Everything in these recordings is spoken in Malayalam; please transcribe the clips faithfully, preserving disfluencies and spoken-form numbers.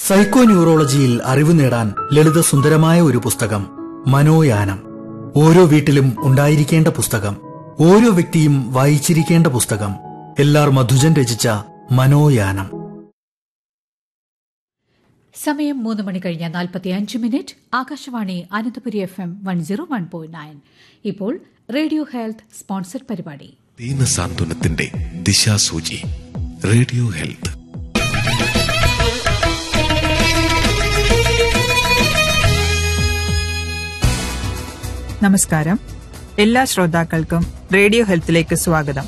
സൈക്കോ ന്യൂറോളജിയിൽ അറിവ് നേടാൻ ലളിതസുന്ദരമായ ഒരു പുസ്തകം, മനോയാനം. ഓരോ വീട്ടിലും ഉണ്ടായിരിക്കേണ്ട പുസ്തകം, ഓരോ വ്യക്തിയും വായിച്ചിരിക്കേണ്ട പുസ്തകം. എല്ലാർ മധുജൻ രചിച്ച മനോയാനം. സമയം മൂന്ന് മണി കഴിഞ്ഞ നാൽപ്പത്തി അഞ്ച് minute. Akashvani Ananthapuri F M one zero one point nine. ഇപ്പോൾ റേഡിയോ ഹെൽത്ത് സ്പോൺസർ പരിപാടി. ദീനസാന്ത്വനത്തിന്റെ ദിശാസൂചി. Radio health. നമസ്കാരം. എല്ലാ ശ്രോതാക്കൾക്കും റേഡിയോ ഹെൽത്തിലേക്ക് സ്വാഗതം.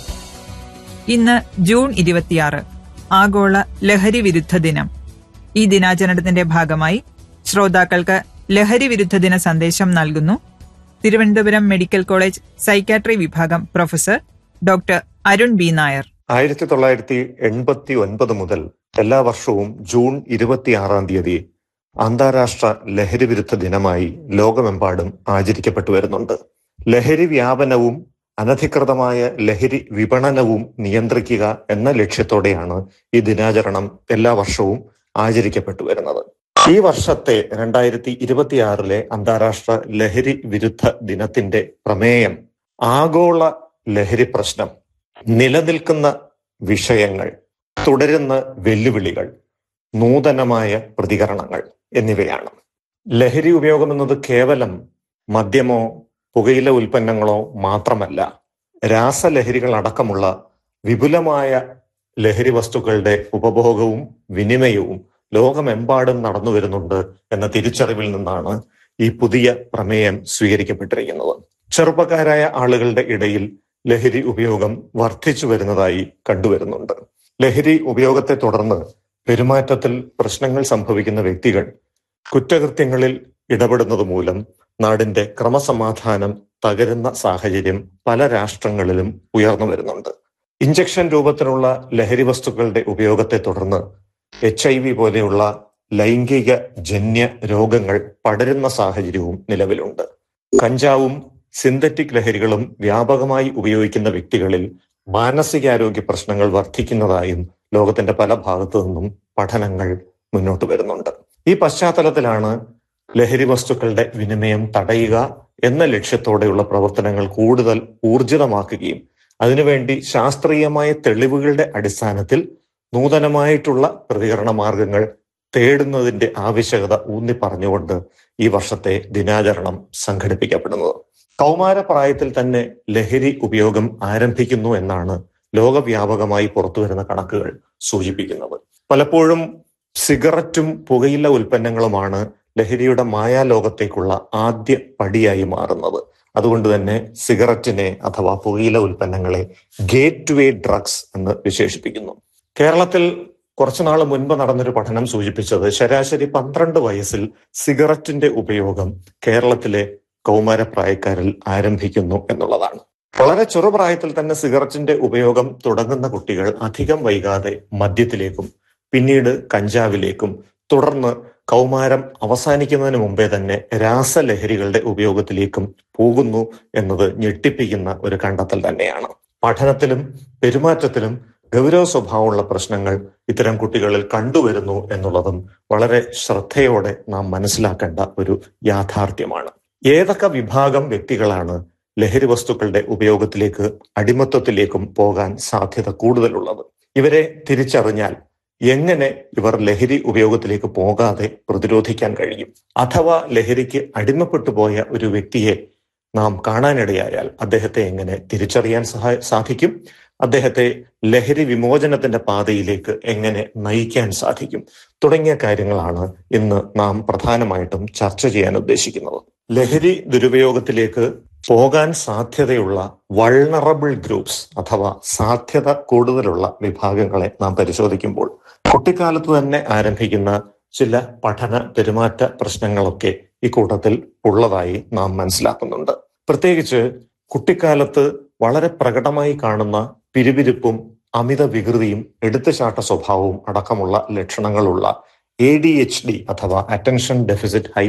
ഇന്ന് ജൂൺ ഇരുപത്തിയാറ്, ആഗോള ലഹരി വിരുദ്ധ ദിനം. ഈ ദിനാചരണത്തിന്റെ ഭാഗമായി ശ്രോതാക്കൾക്ക് ലഹരി വിരുദ്ധ ദിന സന്ദേശം നൽകുന്നു തിരുവനന്തപുരം മെഡിക്കൽ കോളേജ് സൈക്യാട്രി വിഭാഗം professor doctor Arun B Nair. ആയിരത്തി തൊള്ളായിരത്തി എൺപത്തി ഒൻപത് മുതൽ എല്ലാ വർഷവും ജൂൺ ഇരുപത്തിയാറാം തീയതി അന്താരാഷ്ട്ര ലഹരി വിരുദ്ധ ദിനമായി ലോകമെമ്പാടും ആചരിക്കപ്പെട്ടു വരുന്നുണ്ട്. ലഹരി വ്യാപനവും അനധികൃതമായ ലഹരി വിപണനവും നിയന്ത്രിക്കുക എന്ന ലക്ഷ്യത്തോടെയാണ് ഈ ദിനാചരണം എല്ലാ വർഷവും ആചരിക്കപ്പെട്ടു വരുന്നത്. ഈ വർഷത്തെ രണ്ടായിരത്തി ഇരുപത്തിയാറിലെ അന്താരാഷ്ട്ര ലഹരി വിരുദ്ധ ദിനത്തിന്റെ പ്രമേയം ആഗോള ലഹരി പ്രശ്നം, നിലനിൽക്കുന്ന വിഷയങ്ങൾ, തുടരുന്ന വെല്ലുവിളികൾ, നൂതനമായ പ്രതികരണങ്ങൾ എന്നിവയാണ്. ലഹരി ഉപയോഗം എന്നത് കേവലം മദ്യമോ പുകയില ഉൽപ്പന്നങ്ങളോ മാത്രമല്ല, രാസലഹരികൾ അടക്കമുള്ള വിപുലമായ ലഹരി വസ്തുക്കളുടെ ഉപഭോഗവും വിനിമയവും ലോകമെമ്പാടും നടന്നു വരുന്നുണ്ട് എന്ന തിരിച്ചറിവിൽ നിന്നാണ് ഈ പുതിയ പ്രമേയം സ്വീകരിക്കപ്പെട്ടിരിക്കുന്നത്. ചെറുപ്പക്കാരായ ആളുകളുടെ ഇടയിൽ ലഹരി ഉപയോഗം വർദ്ധിച്ചു വരുന്നതായി കണ്ടുവരുന്നുണ്ട്. ലഹരി ഉപയോഗത്തെ തുടർന്ന് പെരുമാറ്റത്തിൽ പ്രശ്നങ്ങൾ സംഭവിക്കുന്ന വ്യക്തികൾ കുറ്റകൃത്യങ്ങളിൽ ഇടപെടുന്നത് മൂലം നാടിന്റെ ക്രമസമാധാനം തകരുന്ന സാഹചര്യം പല രാഷ്ട്രങ്ങളിലും ഉയർന്നു വരുന്നുണ്ട്. ഇഞ്ചക്ഷൻ രൂപത്തിലുള്ള ലഹരി വസ്തുക്കളുടെ ഉപയോഗത്തെ തുടർന്ന് എച്ച് ഐ വി പോലെയുള്ള ലൈംഗിക ജന്യ രോഗങ്ങൾ പടരുന്ന സാഹചര്യവും നിലവിലുണ്ട്. കഞ്ചാവും സിന്തറ്റിക് ലഹരികളും വ്യാപകമായി ഉപയോഗിക്കുന്ന വ്യക്തികളിൽ മാനസികാരോഗ്യ പ്രശ്നങ്ങൾ വർദ്ധിക്കുന്നതായും ലോകത്തിന്റെ പല ഭാഗത്തു നിന്നും പഠനങ്ങൾ മുന്നോട്ട് വരുന്നുണ്ട്. ഈ പശ്ചാത്തലത്തിലാണ് ലഹരി വസ്തുക്കളുടെ വിനിമയം തടയുക എന്ന ലക്ഷ്യത്തോടെയുള്ള പ്രവർത്തനങ്ങൾ കൂടുതൽ ഊർജിതമാക്കുകയും അതിനുവേണ്ടി ശാസ്ത്രീയമായ തെളിവുകളുടെ അടിസ്ഥാനത്തിൽ നൂതനമായിട്ടുള്ള പ്രതികരണ മാർഗങ്ങൾ തേടുന്നതിന്റെ ആവശ്യകത ഊന്നി പറഞ്ഞുകൊണ്ട് ഈ വർഷത്തെ ദിനാചരണം സംഘടിപ്പിക്കപ്പെടുന്നത്. കൗമാരപ്രായത്തിൽ തന്നെ ലഹരി ഉപയോഗം ആരംഭിക്കുന്നു എന്നാണ് ലോകവ്യാപകമായി പുറത്തുവരുന്ന കണക്കുകൾ സൂചിപ്പിക്കുന്നത്. പലപ്പോഴും സിഗരറ്റും പുകയില ഉൽപ്പന്നങ്ങളുമാണ് ലഹരിയുടെ മായാലോകത്തേക്കുള്ള ആദ്യ പടിയായി മാറുന്നത്. അതുകൊണ്ട് തന്നെ സിഗരറ്റിനെ അഥവാ പുകയില ഉൽപ്പന്നങ്ങളെ ഗേറ്റ് വേ ഡ്രഗ്സ് എന്ന് വിശേഷിപ്പിക്കുന്നു. കേരളത്തിൽ കുറച്ചുനാൾ മുൻപ് നടന്നൊരു പഠനം സൂചിപ്പിച്ചത് ശരാശരി പന്ത്രണ്ട് വയസ്സിൽ സിഗരറ്റിന്റെ ഉപയോഗം കേരളത്തിലെ കൗമാരപ്രായക്കാരിൽ ആരംഭിക്കുന്നു എന്നുള്ളതാണ്. വളരെ ചെറുപ്രായത്തിൽ തന്നെ സിഗരറ്റിന്റെ ഉപയോഗം തുടങ്ങുന്ന കുട്ടികൾ അധികം വൈകാതെ മദ്യത്തിലേക്കും പിന്നീട് കഞ്ചാവിലേക്കും തുടർന്ന് കൗമാരം അവസാനിക്കുന്നതിന് മുമ്പേ തന്നെ രാസലഹരികളുടെ ഉപയോഗത്തിലേക്കും പോകുന്നു എന്നത് ഞെട്ടിപ്പിക്കുന്ന ഒരു കണ്ടെത്തൽ തന്നെയാണ്. പഠനത്തിലും പെരുമാറ്റത്തിലും ഗൗരവ സ്വഭാവമുള്ള പ്രശ്നങ്ങൾ ഇത്തരം കുട്ടികളിൽ കണ്ടുവരുന്നു എന്നുള്ളതും വളരെ ശ്രദ്ധയോടെ നാം മനസ്സിലാക്കേണ്ട ഒരു യാഥാർത്ഥ്യമാണ്. ഏതൊക്കെ വിഭാഗം വ്യക്തികളാണ് ലഹരി വസ്തുക്കളുടെ ഉപയോഗത്തിലേക്ക് അടിമത്വത്തിലേക്കും പോകാൻ സാധ്യത കൂടുതലുള്ളത്? ഇവരെ തിരിച്ചറിഞ്ഞാൽ എങ്ങനെ ഇവർ ലഹരി ഉപയോഗത്തിലേക്ക് പോകാതെ പ്രതിരോധിക്കാൻ കഴിയും? അഥവാ ലഹരിക്ക് അടിമപ്പെട്ടു പോയ ഒരു വ്യക്തിയെ നാം കാണാനിടയായാൽ അദ്ദേഹത്തെ എങ്ങനെ തിരിച്ചറിയാൻ സഹായ സാധിക്കും? അദ്ദേഹത്തെ ലഹരി വിമോചനത്തിന്റെ പാതയിലേക്ക് എങ്ങനെ നയിക്കാൻ സാധിക്കും? തുടങ്ങിയ കാര്യങ്ങളാണ് ഇന്ന് നാം പ്രധാനമായിട്ടും ചർച്ച ചെയ്യാൻ ഉദ്ദേശിക്കുന്നത്. ലഹരി ദുരുപയോഗത്തിലേക്ക് പോകാൻ സാധ്യതയുള്ള വൾണറബിൾ ഗ്രൂപ്പ്സ് അഥവാ സാധ്യത കൂടുതലുള്ള വിഭാഗങ്ങളെ നാം പരിശോധിക്കുമ്പോൾ കുട്ടിക്കാലത്ത് തന്നെ ആരംഭിക്കുന്ന ചില പഠന പെരുമാറ്റ പ്രശ്നങ്ങളൊക്കെ ഈ കൂട്ടത്തിൽ ഉള്ളതായി നാം മനസ്സിലാക്കുന്നുണ്ട്. പ്രത്യേകിച്ച് കുട്ടിക്കാലത്ത് വളരെ പ്രകടമായി കാണുന്ന പിരിപിരിപ്പും അമിത വികൃതിയും എടുത്തുചാട്ട സ്വഭാവവും അടക്കമുള്ള ലക്ഷണങ്ങളുള്ള എ ഡി എച്ച് ഡി അഥവാ അറ്റൻഷൻ ഡെഫിസിറ്റ്